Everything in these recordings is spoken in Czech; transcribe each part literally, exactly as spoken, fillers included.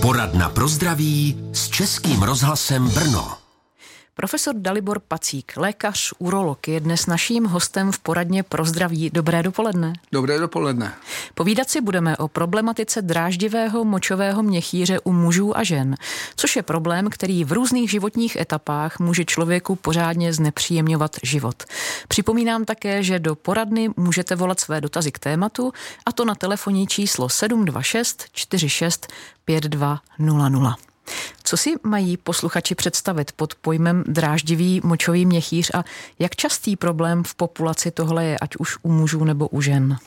Poradna pro zdraví s Českým rozhlasem Brno. Profesor Dalibor Pacík, lékař, urolog, je dnes naším hostem v poradně pro zdraví. Dobré dopoledne. Dobré dopoledne. Povídat si budeme o problematice dráždivého močového měchýře u mužů a žen, což je problém, který v různých životních etapách může člověku pořádně znepříjemňovat život. Připomínám také, že do poradny můžete volat své dotazy k tématu, a to na telefonní číslo sedm dva šest čtyři šest pět dva nula nula. Co si mají posluchači představit pod pojmem dráždivý močový měchýř a jak častý problém v populaci tohle je, ať už u mužů nebo u žen?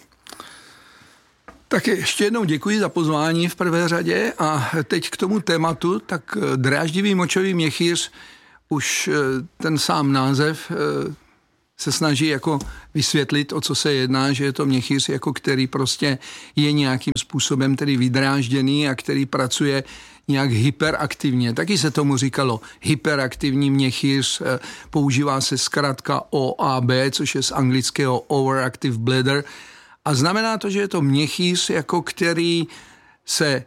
Tak ještě jednou děkuji za pozvání v prvé řadě a teď k tomu tématu. Tak dráždivý močový měchýř, už ten sám název se snaží jako vysvětlit, o co se jedná, že je to měchýř, jako který prostě je nějakým způsobem tedy vydrážděný a který pracuje nějak hyperaktivně. Taky se tomu říkalo hyperaktivní měchýř, používá se zkratka O A B, což je z anglického overactive bladder, a znamená to, že je to měchýř, jako který se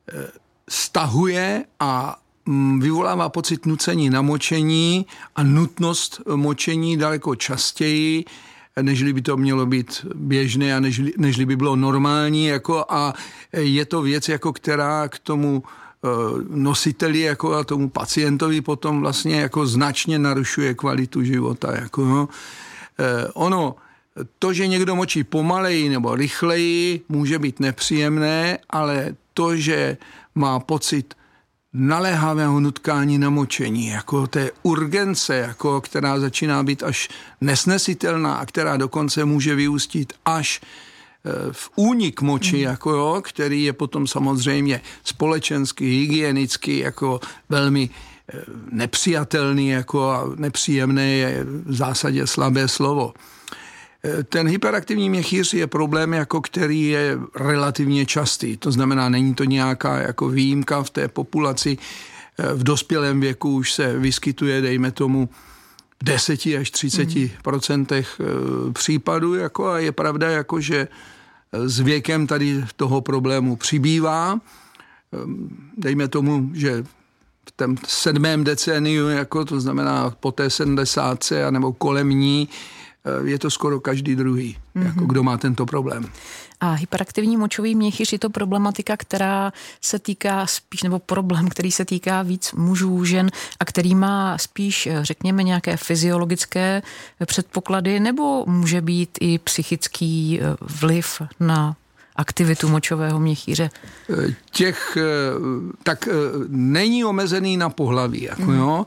stahuje a vyvolává pocit nucení na močení a nutnost močení daleko častěji, nežli by to mělo být běžné a nežli, nežli by bylo normální, jako, a je to věc, jako která k tomu nositeli jako a tomu pacientovi potom vlastně jako značně narušuje kvalitu života. Jako, no. Ono, to, že někdo močí pomaleji nebo rychleji, může být nepříjemné, ale to, že má pocit naléhavého nutkání na močení, jako té urgence, jako, která začíná být až nesnesitelná a která dokonce může vyústit až v únik moči, mm. jako jo, který je potom samozřejmě společensky, hygienicky jako velmi nepřijatelný, jako a nepříjemné je v zásadě slabé slovo. Ten hyperaktivní měchýř je problém, jako který je relativně častý. To znamená, není to nějaká jako výjimka v té populaci. V dospělém věku už se vyskytuje, dejme tomu, deset až třicet procentech mm. případů, jako, a je pravda, jako, že s věkem tady toho problému přibývá. Dejme tomu, že v tom sedmém decéniu, jako, to znamená po té sedmdesátce nebo kolem ní, je to skoro každý druhý, mm-hmm. jako, kdo má tento problém. A hyperaktivní močový měchýř je to problematika, která se týká spíš, nebo problém, který se týká víc mužů, žen a který má spíš, řekněme, nějaké fyziologické předpoklady, nebo může být i psychický vliv na aktivitu močového měchýře? Těch, tak není omezený na pohlaví, jako mm. jo.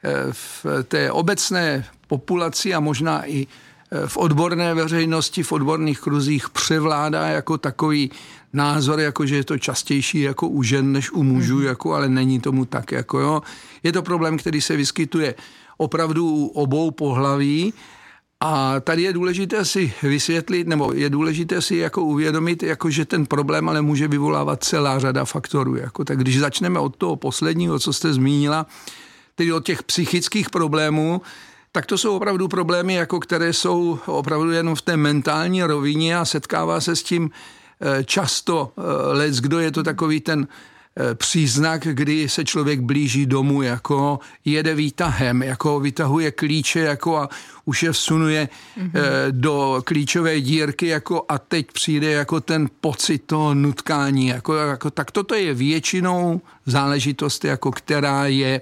V té obecné populaci a možná i v odborné veřejnosti, v odborných kruzích převládá jako takový názor, jako že je to častější jako u žen než u mužů, jako, ale není tomu tak. Jako, jo. Je to problém, který se vyskytuje opravdu u obou pohlaví, a tady je důležité si vysvětlit, nebo je důležité si jako uvědomit, jako že ten problém ale může vyvolávat celá řada faktorů. Jako. Tak když začneme od toho posledního, co jste zmínila, tedy od těch psychických problémů, tak to jsou opravdu problémy, jako které jsou opravdu jenom v té mentální rovině a setkává se s tím často lec, kdo je to takový ten příznak, kdy se člověk blíží domů, jako jede výtahem, jako vytahuje klíče, jako a už je vsunuje mm-hmm. do klíčové dírky, jako a teď přijde jako ten pocit toho nutkání, jako, jako, tak toto je většinou záležitost, jako která je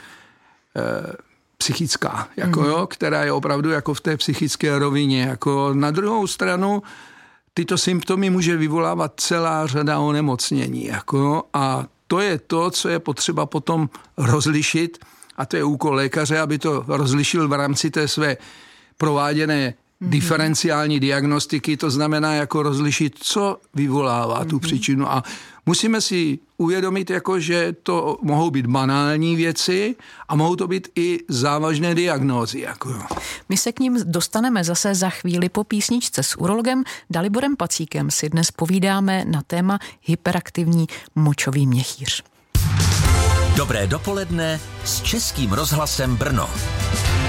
e, psychická, jako, mm-hmm. jo, která je opravdu jako v té psychické rovině. Jako na druhou stranu tyto symptomy může vyvolávat celá řada onemocnění. Jako, a to je to, co je potřeba potom rozlišit, a to je úkol lékaře, aby to rozlišil v rámci té své prováděné mm-hmm. diferenciální diagnostiky, to znamená jako rozlišit, co vyvolává mm-hmm. tu příčinu. A musíme si uvědomit, jako, že to mohou být banální věci a mohou to být i závažné diagnózy. Jako. My se k ním dostaneme zase za chvíli po písničce. S urologem Daliborem Pacíkem si dnes povídáme na téma hyperaktivní močový měchýř. Dobré dopoledne s Českým rozhlasem Brno.